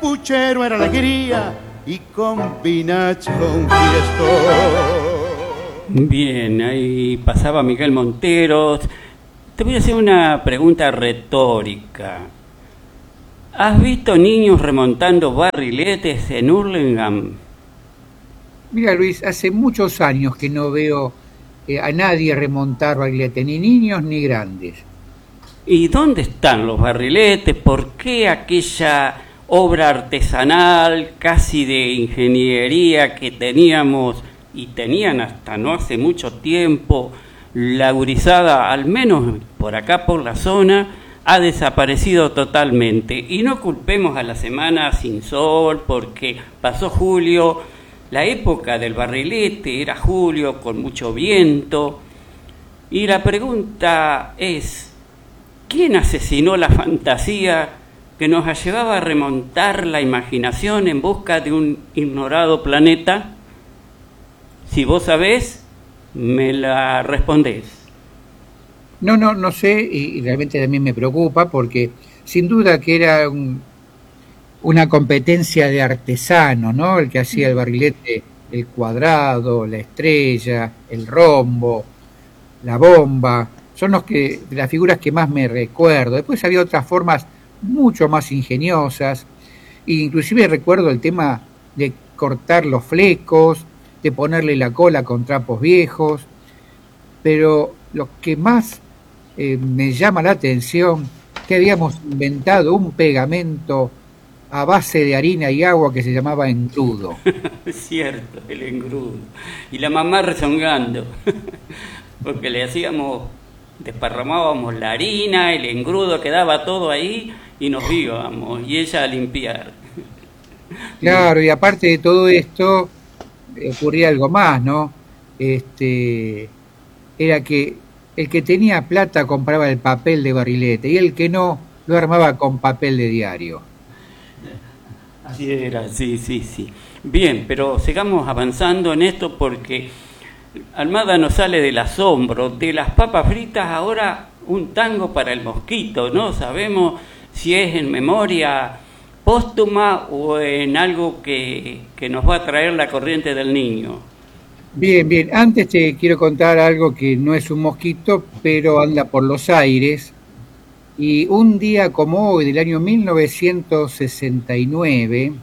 Puchero era alegría y combinacho un fiestón. Bien, ahí pasaba Miguel Monteros. Te voy a hacer una pregunta retórica. ¿Has visto niños remontando barriletes en Hurlingham? Mira, Luis, hace muchos años que no veo a nadie remontar barriletes, ni niños ni grandes. ¿Y dónde están los barriletes? ¿Por qué aquella obra artesanal, casi de ingeniería que teníamos y tenían hasta no hace mucho tiempo, laurizada, al menos por acá por la zona, ha desaparecido totalmente? Y no culpemos a la semana sin sol, porque pasó julio, la época del barrilete era julio con mucho viento, y la pregunta es, ¿quién asesinó la fantasía que nos llevaba a remontar la imaginación en busca de un ignorado planeta? Si vos sabés, me la respondés. No sé, y realmente también me preocupa porque sin duda que era una competencia de artesano, ¿no? El que hacía el barrilete, el cuadrado, la estrella, el rombo, la bomba, son las figuras que más me recuerdo. Después había otras formas mucho más ingeniosas, e inclusive recuerdo el tema de cortar los flecos, de ponerle la cola con trapos viejos, pero lo que más me llama la atención, que habíamos inventado un pegamento a base de harina y agua que se llamaba engrudo. Es cierto, el engrudo. Y la mamá rezongando, porque le hacíamos, desparramábamos la harina, el engrudo quedaba todo ahí y nos íbamos, y ella a limpiar. Claro, y aparte de todo esto, ocurría algo más, ¿no? Era que el que tenía plata compraba el papel de barrilete y el que no lo armaba con papel de diario. Así era, sí. Bien, pero sigamos avanzando en esto porque Almada nos sale del asombro. De las papas fritas ahora un tango para el mosquito. No sabemos si es en memoria póstuma o en algo que nos va a traer la corriente del niño. Bien. Antes te quiero contar algo que no es un mosquito, pero anda por los aires. Y un día como hoy, del año 1969,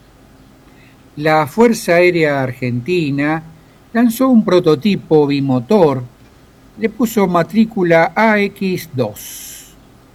la Fuerza Aérea Argentina lanzó un prototipo bimotor, le puso matrícula AX-2.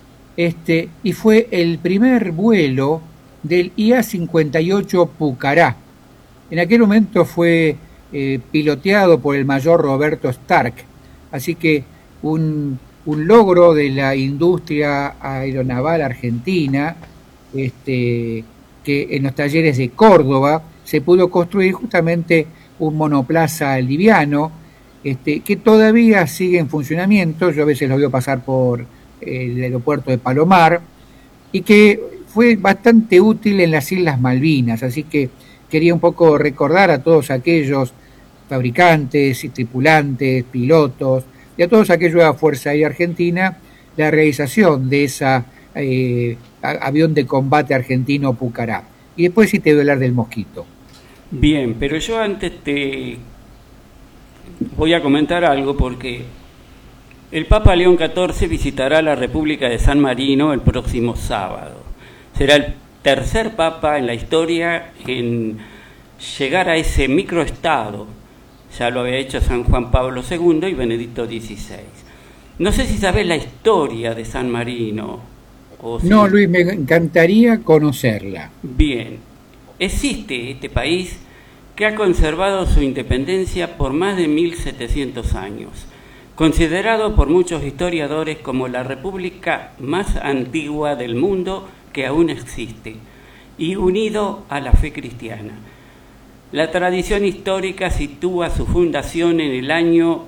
Y fue el primer vuelo del IA-58 Pucará. En aquel momento fue piloteado por el mayor Roberto Stark, así que un logro de la industria aeronaval argentina, que en los talleres de Córdoba se pudo construir justamente un monoplaza liviano, que todavía sigue en funcionamiento. Yo a veces lo veo pasar por el aeropuerto de Palomar, y que fue bastante útil en las Islas Malvinas, así que quería un poco recordar a todos aquellos fabricantes y tripulantes, pilotos, y a todos aquellos de la Fuerza Aérea Argentina, la realización de esa avión de combate argentino Pucará. Y después sí te voy a hablar del mosquito. Bien, pero yo antes te voy a comentar algo porque el Papa León XIV visitará la República de San Marino el próximo sábado. Será el tercer papa en la historia en llegar a ese microestado. Ya lo había hecho San Juan Pablo II y Benedicto XVI. No sé si sabés la historia de San Marino. No, Luis, me encantaría conocerla. Bien, existe este país que ha conservado su independencia por más de 1700 años, considerado por muchos historiadores como la república más antigua del mundo que aún existe, y unido a la fe cristiana. La tradición histórica sitúa su fundación en el año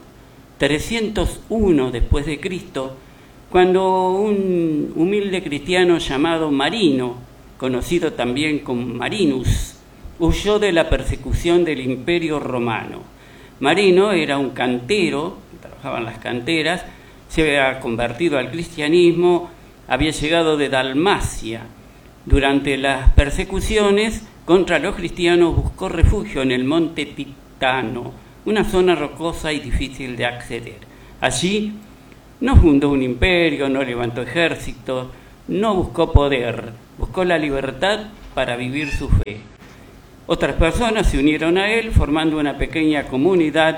301 después de Cristo, cuando un humilde cristiano llamado Marino, conocido también como Marinus, huyó de la persecución del Imperio Romano. Marino era un cantero, trabajaba en las canteras, se había convertido al cristianismo, había llegado de Dalmacia Durante las persecuciones contra los cristianos buscó refugio en el monte Titano, una zona rocosa y difícil de acceder. Allí no fundó un imperio, no levantó ejércitos, no buscó poder, buscó la libertad para vivir su fe. Otras personas se unieron a él formando una pequeña comunidad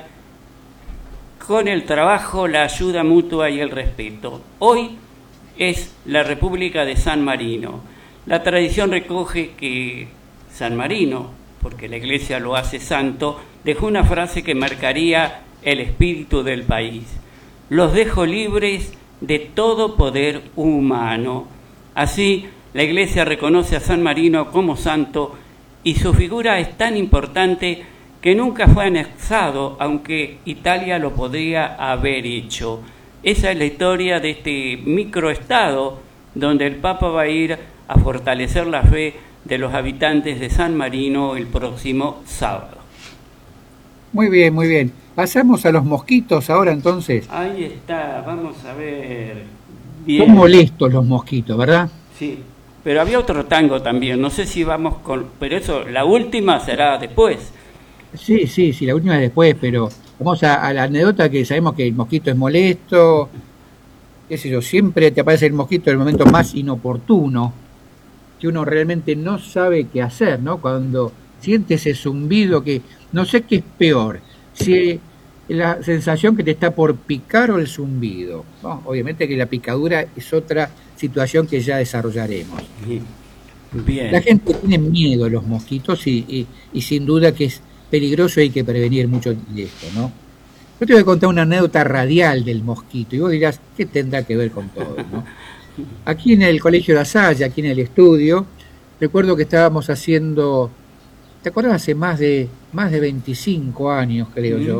con el trabajo, la ayuda mutua y el respeto. Hoy es la República de San Marino. La tradición recoge que San Marino, porque la Iglesia lo hace santo, dejó una frase que marcaría el espíritu del país: los dejo libres de todo poder humano. Así, la Iglesia reconoce a San Marino como santo y su figura es tan importante que nunca fue anexado, aunque Italia lo podría haber hecho. Esa es la historia de este microestado donde el Papa va a ir a fortalecer la fe de los habitantes de San Marino el próximo sábado. Muy bien, muy bien. Pasamos a los mosquitos ahora entonces. Ahí está, vamos a ver. Bien. Son molestos los mosquitos, ¿verdad? Sí, pero había otro tango también, no sé si vamos con... Pero eso, la última será después. Sí, la última es después, pero vamos a la anécdota que sabemos que el mosquito es molesto, qué sé yo, siempre te aparece el mosquito en el momento más inoportuno, que uno realmente no sabe qué hacer, ¿no? Cuando siente ese zumbido que no sé qué es peor, si la sensación que te está por picar o el zumbido, ¿no? Obviamente que la picadura es otra situación que ya desarrollaremos. Bien. La gente tiene miedo a los mosquitos y sin duda que es peligroso y hay que prevenir mucho de esto, ¿no? Yo te voy a contar una anécdota radial del mosquito y vos dirás, ¿qué tendrá que ver con todo, no? Aquí en el Colegio La Salle, aquí en el estudio, recuerdo que estábamos haciendo, ¿te acuerdas? Hace más de 25 años, creo yo,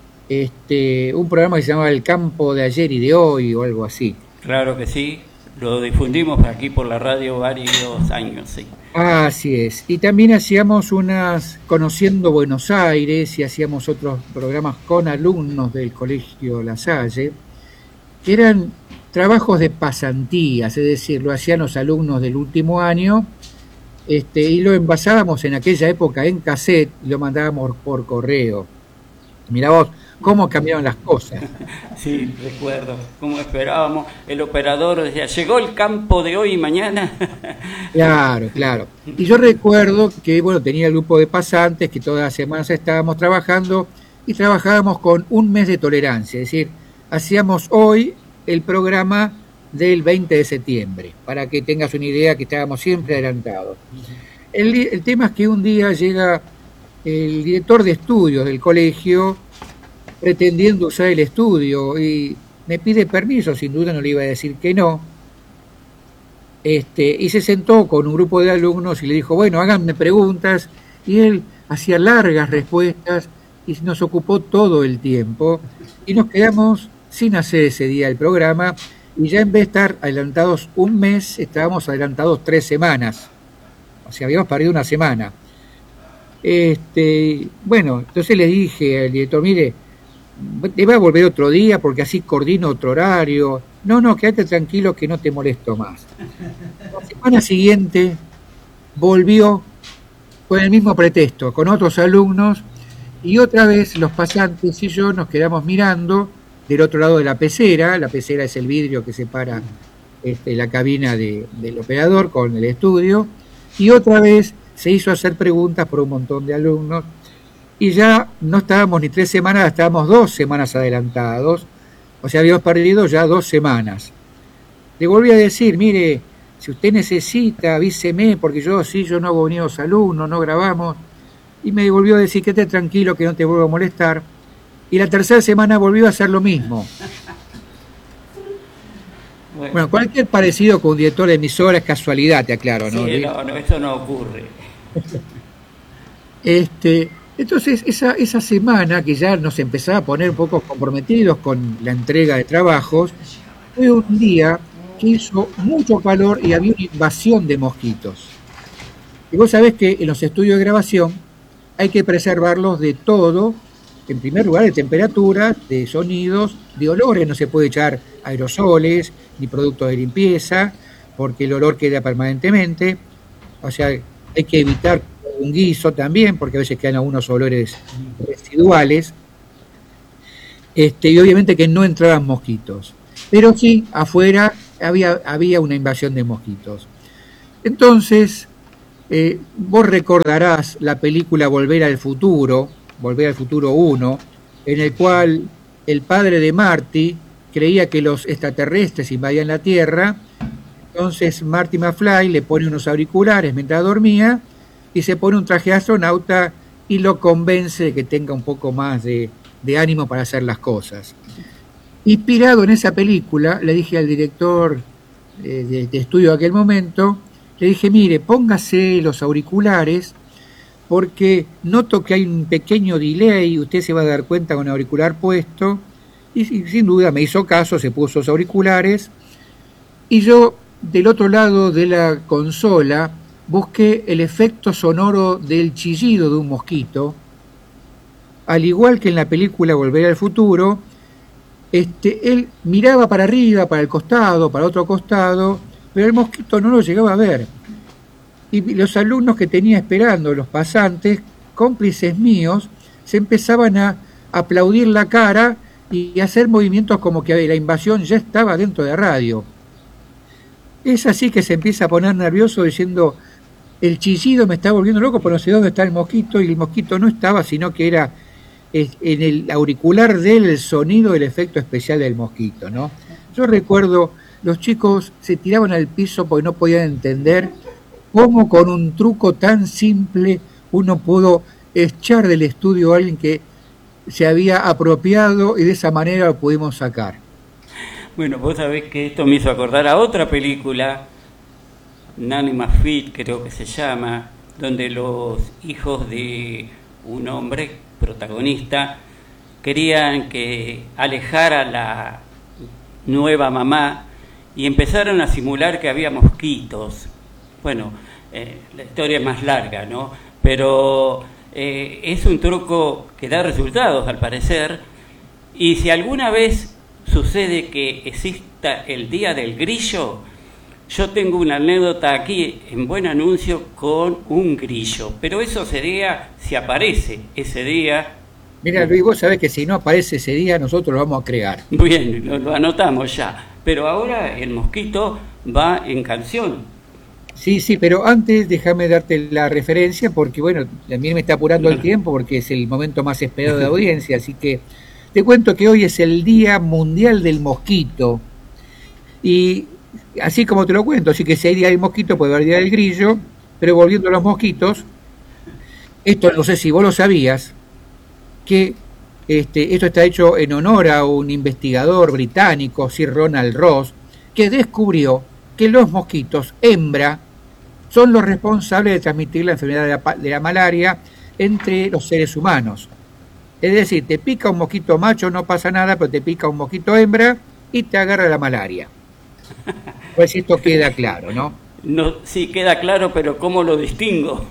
un programa que se llamaba El Campo de Ayer y de Hoy o algo así. Claro que sí, lo difundimos aquí por la radio varios años, sí. Así es. Y también hacíamos unas Conociendo Buenos Aires y hacíamos otros programas con alumnos del Colegio La Salle, que eran trabajos de pasantías, es decir, lo hacían los alumnos del último año, y lo envasábamos en aquella época en cassette y lo mandábamos por correo. Mirá vos, cómo cambiaron las cosas. Sí, recuerdo, como esperábamos, el operador decía, llegó el campo de hoy y mañana. Claro. Y yo recuerdo que, bueno, tenía el grupo de pasantes que todas las semanas estábamos trabajando y trabajábamos con un mes de tolerancia, es decir, hacíamos hoy el programa del 20 de septiembre, para que tengas una idea que estábamos siempre adelantados. El tema es que un día llega el director de estudios del colegio pretendiendo usar el estudio y me pide permiso, sin duda no le iba a decir que no, y se sentó con un grupo de alumnos y le dijo, bueno, háganme preguntas, y él hacía largas respuestas y nos ocupó todo el tiempo y nos quedamos sin hacer ese día el programa y ya en vez de estar adelantados un mes, estábamos adelantados 3 semanas, o sea, habíamos perdido una semana. Bueno, entonces le dije al director, mire, te va a volver otro día porque así coordino otro horario. No, quédate tranquilo que no te molesto más. La semana siguiente volvió con el mismo pretexto, con otros alumnos, y otra vez los pasantes y yo nos quedamos mirando del otro lado de la pecera. La pecera es el vidrio que separa la cabina del operador con el estudio, y otra vez se hizo hacer preguntas por un montón de alumnos, y ya no estábamos ni 3 semanas, estábamos 2 semanas adelantados, o sea, habíamos perdido ya 2 semanas. Le volví a decir, mire, si usted necesita, avíseme, porque yo no hago venir a los alumnos, no grabamos, y me volvió a decir, quédate tranquilo que no te vuelvo a molestar, y la 3ª semana volvió a hacer lo mismo. Bueno, cualquier parecido con un director de emisora es casualidad, te aclaro, ¿no? Sí, no, eso no ocurre. Entonces, esa semana que ya nos empezaba a poner un poco comprometidos con la entrega de trabajos, fue un día que hizo mucho calor y había una invasión de mosquitos. Y vos sabés que en los estudios de grabación hay que preservarlos de todo, en primer lugar de temperaturas, de sonidos, de olores, no se puede echar aerosoles ni productos de limpieza, porque el olor queda permanentemente. O sea, hay que evitar un guiso también, porque a veces quedan algunos olores residuales. Y obviamente que no entraban mosquitos. Pero sí, afuera había una invasión de mosquitos. Entonces, vos recordarás la película Volver al Futuro 1, en el cual el padre de Marty creía que los extraterrestres invadían la Tierra. Entonces Marty McFly le pone unos auriculares mientras dormía y se pone un traje de astronauta y lo convence de que tenga un poco más de ánimo para hacer las cosas. Inspirado en esa película, le dije al director de estudio de aquel momento, le dije, mire, póngase los auriculares porque noto que hay un pequeño delay, usted se va a dar cuenta con el auricular puesto, y sin duda me hizo caso, se puso los auriculares, y yo del otro lado de la consola busqué el efecto sonoro del chillido de un mosquito, al igual que en la película Volver al Futuro. Él miraba para arriba, para el costado, para otro costado, pero el mosquito no lo llegaba a ver. Y los alumnos que tenía esperando, los pasantes, cómplices míos, se empezaban a aplaudir la cara y hacer movimientos como que la invasión ya estaba dentro de radio. Es así que se empieza a poner nervioso diciendo, el chillido me está volviendo loco, pero no sé dónde está el mosquito, y el mosquito no estaba, sino que era en el auricular del sonido del efecto especial del mosquito, ¿no? Yo recuerdo, los chicos se tiraban al piso porque no podían entender cómo con un truco tan simple uno pudo echar del estudio a alguien que se había apropiado y de esa manera lo pudimos sacar. Bueno, vos sabés que esto me hizo acordar a otra película, Nanny McPhee creo que se llama, donde los hijos de un hombre protagonista querían que alejara a la nueva mamá y empezaron a simular que había mosquitos. Bueno, la historia es más larga, ¿no? Pero es un truco que da resultados al parecer, y si alguna vez sucede que exista el Día del Grillo, yo tengo una anécdota aquí en Buen Anuncio con un grillo, pero eso sería si aparece ese día. Mira, Luis, vos sabés que si no aparece ese día, nosotros lo vamos a crear. Bien, lo anotamos ya. Pero ahora el mosquito va en canción. Sí, pero antes déjame darte la referencia, porque bueno, también me está apurando el tiempo, porque es el momento más esperado de audiencia, así que te cuento que hoy es el Día Mundial del Mosquito. Y así como te lo cuento, así que si hay día del mosquito puede haber día del grillo, pero volviendo a los mosquitos, esto no sé si vos lo sabías, que esto está hecho en honor a un investigador británico, Sir Ronald Ross, que descubrió que los mosquitos hembra son los responsables de transmitir la enfermedad de la malaria entre los seres humanos. Es decir, te pica un mosquito macho, no pasa nada, pero te pica un mosquito hembra y te agarra la malaria. Pues esto queda claro, ¿no? No, sí, queda claro, pero ¿cómo lo distingo?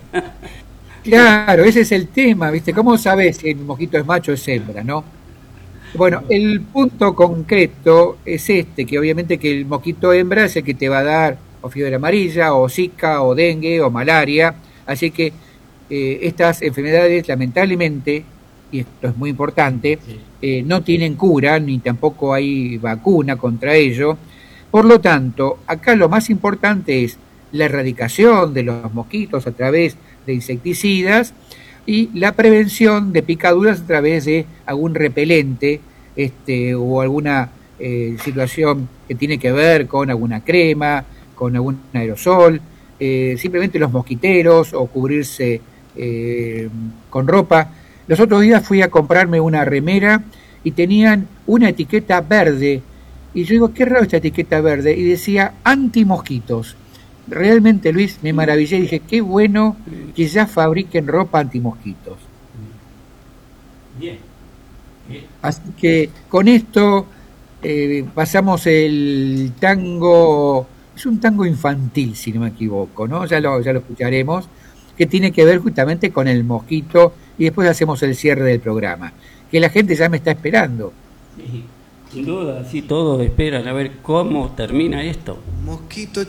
Claro, ese es el tema, ¿viste? ¿Cómo sabes si el mosquito es macho o es hembra, no? Bueno, el punto concreto es que obviamente que el mosquito hembra es el que te va a dar o fiebre amarilla, o zika, o dengue, o malaria. Así que estas enfermedades, lamentablemente, y esto es muy importante, no tienen cura, ni tampoco hay vacuna contra ello. Por lo tanto, acá lo más importante es la erradicación de los mosquitos a través de insecticidas y la prevención de picaduras a través de algún repelente o alguna situación que tiene que ver con alguna crema, con algún aerosol, simplemente los mosquiteros o cubrirse con ropa. Los otros días fui a comprarme una remera y tenían una etiqueta verde y yo digo, qué raro esta etiqueta verde, y decía antimosquitos. Realmente, Luis, me maravillé y dije, qué bueno que ya fabriquen ropa antimosquitos. Bien. Así que con esto pasamos el tango, es un tango infantil, si no me equivoco, ¿no? Ya lo escucharemos, que tiene que ver justamente con el mosquito, y después hacemos el cierre del programa, que la gente ya me está esperando. Sí, sin duda, sí, todos esperan a ver cómo termina esto. Mosquito